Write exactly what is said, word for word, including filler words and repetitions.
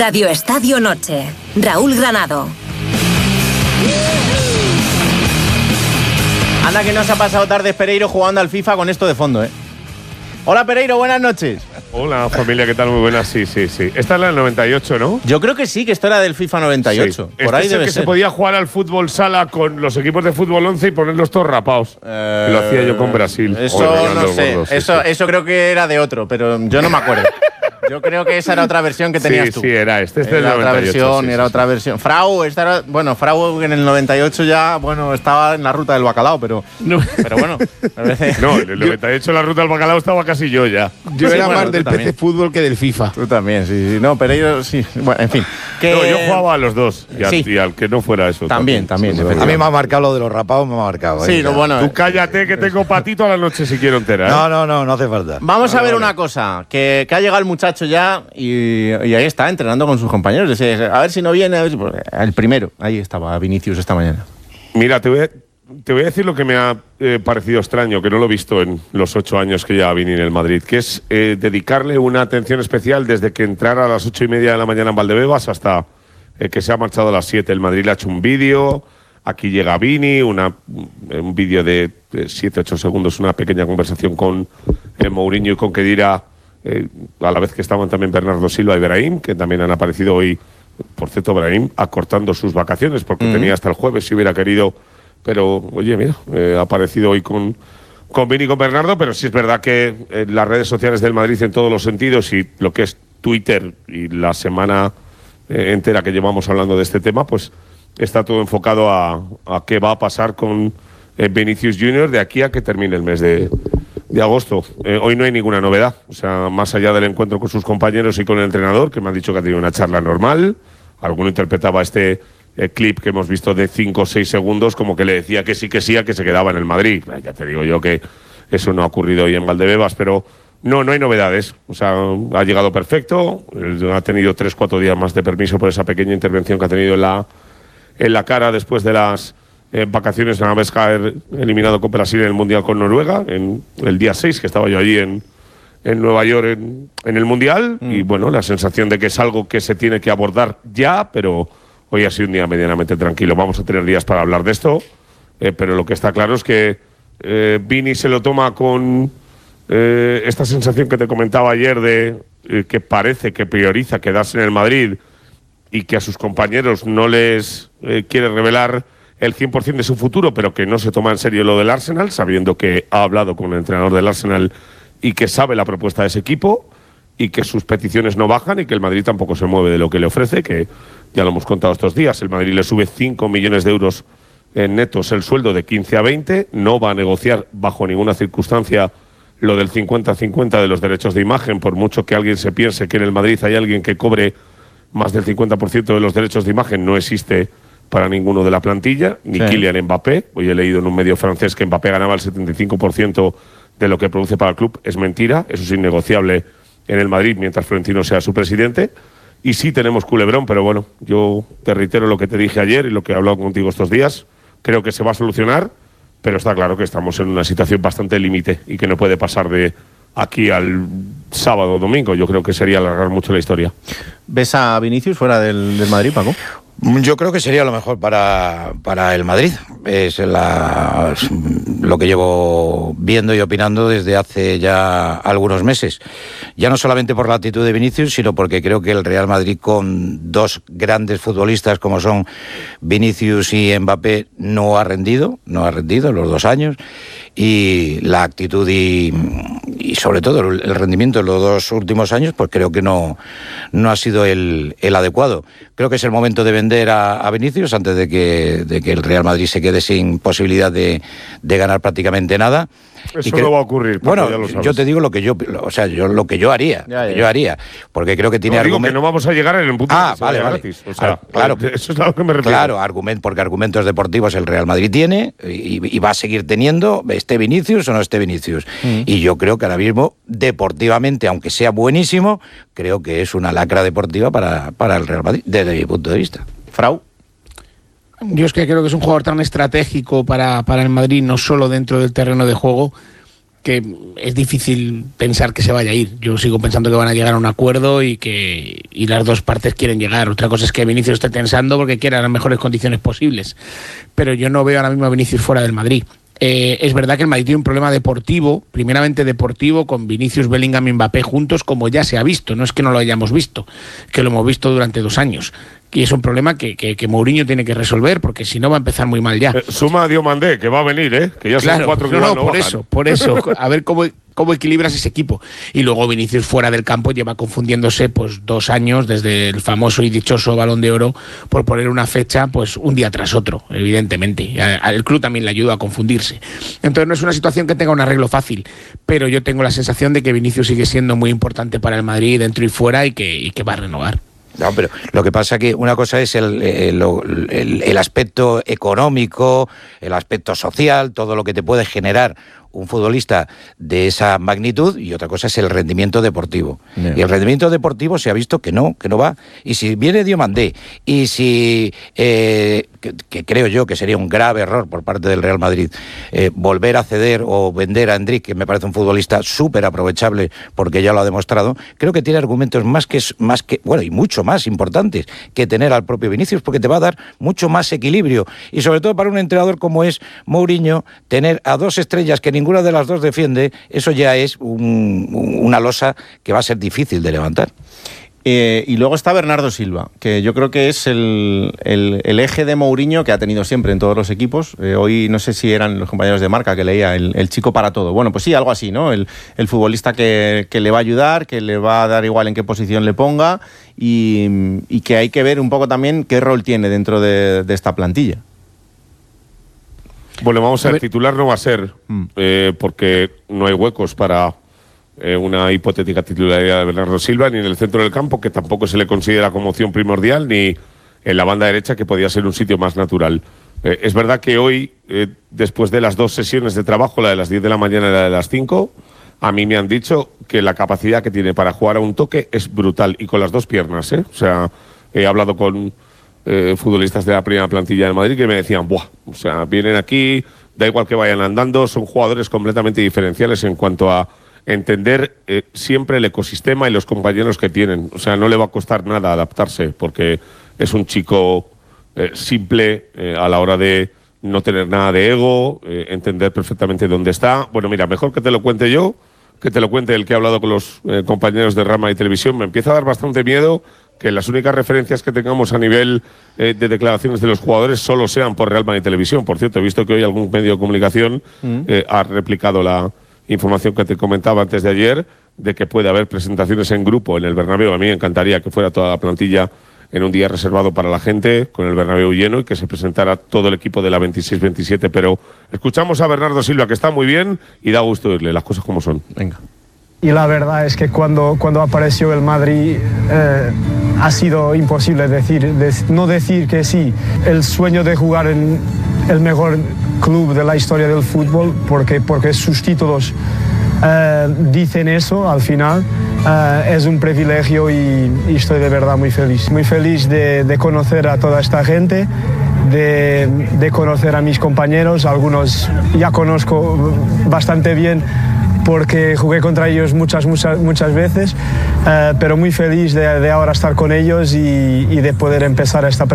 Radio Estadio Noche. Raúl Granado. Anda que nos ha pasado tarde Pereiro jugando al FIFA con esto de fondo, ¿eh? Hola Pereiro, buenas noches. Hola familia, ¿qué tal? Muy buenas, sí, sí, sí. Esta es la del noventa y ocho, ¿no? Yo creo que sí, que esto era del FIFA noventa y ocho. Sí. Por este ahí es debe el que ser. se podía jugar al fútbol sala con los equipos de fútbol once y ponerlos todos rapados. Eh, Lo hacía yo con Brasil. Eso Joder, no sé, gordos, sí, eso, sí. eso creo que era de otro, pero yo no me acuerdo. Yo creo que esa era otra versión que tenías sí, tú. Sí, era este, este era es del otra noventa y ocho, versión, sí, era sí, otra sí. versión. Frau, esta era, bueno, Frau en el noventa y ocho ya, bueno, estaba en la ruta del bacalao, pero, No. pero bueno. Me parece- No, en el noventa y ocho la ruta del bacalao estaba casi yo ya. Yo Sí, era bueno, más tú del también. P C Fútbol que del FIFA. Tú también, sí, sí. No, Pereiro, sí. Bueno, en fin. Que- No, yo jugaba a los dos y, Sí. al, y al que no fuera eso. También, también, Sí, efectivamente. A mí me ha marcado lo de los rapados, me ha marcado. Sí, ¿eh? no, bueno. Tú cállate que tengo patito a la noche si quiero entera, ¿eh? No, no, no, no hace falta. Vamos a Vale, ver vale. una cosa, que, que ha llegado el muchacho ya y, y ahí está, entrenando con sus compañeros. Dice, a ver si no viene, a ver si- pues, el primero. Ahí estaba Vinicius esta mañana. Mira, te voy a, te voy a decir lo que me ha eh, parecido extraño, que no lo he visto en los ocho años que lleva Vini en el Madrid, que es eh, dedicarle una atención especial desde que entrara a las ocho y media de la mañana en Valdebebas hasta eh, que se ha marchado a las siete. El Madrid le ha hecho un vídeo, aquí llega Vini, una, un vídeo de siete, ocho segundos, una pequeña conversación con eh, Mourinho y con Khedira, eh, a la vez que estaban también Bernardo Silva y Brahim, que también han aparecido hoy. Por cierto, Brahim acortando sus vacaciones porque Mm. tenía hasta el jueves si hubiera querido. Pero, oye, mira, eh, ha aparecido hoy con, con Vini y con Bernardo, pero sí es verdad que eh, las redes sociales del Madrid en todos los sentidos y lo que es Twitter y la semana eh, entera que llevamos hablando de este tema, pues está todo enfocado a, a qué va a pasar con eh, Vinicius junior de aquí a que termine el mes de, de agosto. Eh, hoy no hay ninguna novedad, o sea, más allá del encuentro con sus compañeros y con el entrenador, que me han dicho que ha tenido una charla normal. Alguno interpretaba este eh, clip que hemos visto de cinco o seis segundos como que le decía que sí, que sí, a que se quedaba en el Madrid. Eh, ya te digo yo que eso no ha ocurrido hoy en Valdebebas, pero no, no hay novedades. O sea, ha llegado perfecto, eh, ha tenido tres, cuatro días más de permiso por esa pequeña intervención que ha tenido en la, en la cara después de las eh, vacaciones, una vez caer eliminado con Brasil en el Mundial con Noruega, en el día seis, que estaba yo allí en, en Nueva York en, en el Mundial, mm. y bueno, la sensación de que es algo que se tiene que abordar ya, pero hoy ha sido un día medianamente tranquilo. Vamos a tener días para hablar de esto, eh, pero lo que está claro es que eh, Vini se lo toma con eh, esta sensación que te comentaba ayer de eh, que parece que prioriza quedarse en el Madrid y que a sus compañeros no les eh, quiere revelar el cien por ciento de su futuro, pero que no se toma en serio lo del Arsenal, sabiendo que ha hablado con el entrenador del Arsenal y que sabe la propuesta de ese equipo y que sus peticiones no bajan y que el Madrid tampoco se mueve de lo que le ofrece, que ya lo hemos contado estos días. El Madrid le sube cinco millones de euros en netos el sueldo de quince a veinte, no va a negociar bajo ninguna circunstancia lo del cincuenta cincuenta de los derechos de imagen, por mucho que alguien se piense que en el Madrid hay alguien que cobre más del cincuenta por ciento de los derechos de imagen, no existe para ninguno de la plantilla, ni Sí. Kylian Mbappé. Hoy he leído en un medio francés que Mbappé ganaba el setenta y cinco por ciento de lo que produce para el club. Es mentira, eso es innegociable en el Madrid mientras Florentino sea su presidente. Y sí tenemos culebrón, pero bueno, yo te reitero lo que te dije ayer y lo que he hablado contigo estos días. Creo que se va a solucionar, pero está claro que estamos en una situación bastante límite y que no puede pasar de aquí al sábado o domingo. Yo creo que sería alargar mucho la historia. ¿Ves a Vinicius fuera del, del Madrid, Paco? Yo creo que sería lo mejor para, para el Madrid. Es la, lo que llevo viendo y opinando desde hace ya algunos meses. Ya no solamente por la actitud de Vinicius, sino porque creo que el Real Madrid, con dos grandes futbolistas como son Vinicius y Mbappé, no ha rendido, no ha rendido los dos años. Y la actitud y, y sobre todo el rendimiento de los dos últimos años, pues creo que no, no ha sido el, el adecuado. Creo que es el momento de vender a, a Vinicius antes de que, de que el Real Madrid se quede sin posibilidad de, de ganar prácticamente nada. Eso Y creo- no va a ocurrir. Paco, Bueno, ya lo sabes. yo te digo lo que yo, o sea, yo lo que yo haría, Ya, ya. que yo haría, porque creo que tiene No, digo que argumen- no vamos a llegar en el punto Ah, de que se vale, vaya vale. gratis. O sea, Ah, claro. eh, eso es a lo que me refiero. Claro, argument, porque argumentos deportivos el Real Madrid tiene y, y va a seguir teniendo, esté Vinicius o no esté Vinicius. Mm. Y yo creo que ahora mismo, deportivamente, aunque sea buenísimo, creo que es una lacra deportiva para, para el Real Madrid, desde mi punto de vista. Frau. Yo es que creo que es un jugador tan estratégico para, para el Madrid, no solo dentro del terreno de juego, que es difícil pensar que se vaya a ir. Yo sigo pensando que van a llegar a un acuerdo y que y las dos partes quieren llegar. Otra cosa es que Vinicius esté tensando porque quiera las mejores condiciones posibles. Pero yo no veo ahora mismo a Vinicius fuera del Madrid. Eh, es verdad que el Madrid tiene un problema deportivo, primeramente deportivo, con Vinicius, Bellingham y Mbappé juntos, como ya se ha visto. No es que no lo hayamos visto, que lo hemos visto durante dos años. Y es un problema que, que, que Mourinho tiene que resolver, porque si no va a empezar muy mal ya. Eh, suma a Diomandé, que va a venir, ¿eh? Que ya claro, son cuatro que no, van, no, no por bajan. eso, por eso. A ver cómo, cómo equilibras ese equipo. Y luego Vinicius fuera del campo lleva confundiéndose pues dos años, desde el famoso y dichoso Balón de Oro, por poner una fecha pues un día tras otro, evidentemente. El club también le ayuda a confundirse. Entonces no es una situación que tenga un arreglo fácil, pero yo tengo la sensación de que Vinicius sigue siendo muy importante para el Madrid dentro y fuera y que, y que va a renovar. No, pero lo que pasa que una cosa es el, el, el, el aspecto económico, el aspecto social, todo lo que te puede generar un futbolista de esa magnitud, y otra cosa es el rendimiento deportivo. Yeah. Y el rendimiento deportivo se ha visto que no, que no va. Y si viene Diomandé, y si, eh, que, que creo yo que sería un grave error por parte del Real Madrid, eh, volver a ceder o vender a Endrick, que me parece un futbolista súper aprovechable porque ya lo ha demostrado, creo que tiene argumentos más que, más que, bueno, y mucho más importantes que tener al propio Vinicius, porque te va a dar mucho más equilibrio. Y sobre todo para un entrenador como es Mourinho, tener a dos estrellas que ninguna de las dos defiende, eso ya es un, una losa que va a ser difícil de levantar. Eh, y luego está Bernardo Silva, que yo creo que es el, el, el eje de Mourinho que ha tenido siempre en todos los equipos. Eh, hoy no sé si eran los compañeros de Marca que leía el, el chico para todo. Bueno, pues sí, algo así, ¿no? El, el futbolista que, que le va a ayudar, que le va a dar igual en qué posición le ponga y, y que hay que ver un poco también qué rol tiene dentro de, de esta plantilla. Bueno, vamos a ver, titular no va a ser, mm. eh, porque no hay huecos para eh, una hipotética titularidad de Bernardo Silva, ni en el centro del campo, que tampoco se le considera como opción primordial, ni en la banda derecha, que podía ser un sitio más natural. Eh, es verdad que hoy, eh, después de las dos sesiones de trabajo, la de las diez de la mañana y la de las cinco, a mí me han dicho que la capacidad que tiene para jugar a un toque es brutal, y con las dos piernas, ¿eh? O sea, he hablado con Eh, futbolistas de la primera plantilla de Madrid que me decían, buah, o sea, vienen aquí, da igual que vayan andando, son jugadores completamente diferenciales en cuanto a entender eh, siempre el ecosistema y los compañeros que tienen. O sea, no le va a costar nada adaptarse, porque es un chico eh, simple eh, a la hora de no tener nada de ego, eh, entender perfectamente dónde está. Bueno, mira, mejor que te lo cuente yo, que te lo cuente el que ha hablado con los eh, compañeros de Rama y Televisión. Me empieza a dar bastante miedo que las únicas referencias que tengamos a nivel eh, de declaraciones de los jugadores solo sean por Real Madrid Televisión. Por cierto, he visto que hoy algún medio de comunicación mm. eh, ha replicado la información que te comentaba antes de ayer, de que puede haber presentaciones en grupo en el Bernabéu. A mí me encantaría que fuera toda la plantilla en un día reservado para la gente, con el Bernabéu lleno, y que se presentara todo el equipo de la veintiséis veintisiete. Pero escuchamos a Bernardo Silva, que está muy bien, y da gusto oírle las cosas como son. Venga. Y la verdad es que cuando, cuando apareció el Madrid eh, ha sido imposible decir, de, no decir que sí. El sueño de jugar en el mejor club de la historia del fútbol, porque, porque sus títulos eh, dicen eso al final, eh, es un privilegio y, y estoy de verdad muy feliz. Muy feliz de, de conocer a toda esta gente, de, de conocer a mis compañeros, algunos ya conozco bastante bien, porque jugué contra ellos muchas, muchas, muchas veces, eh, pero muy feliz de, de ahora estar con ellos y, y de poder empezar esta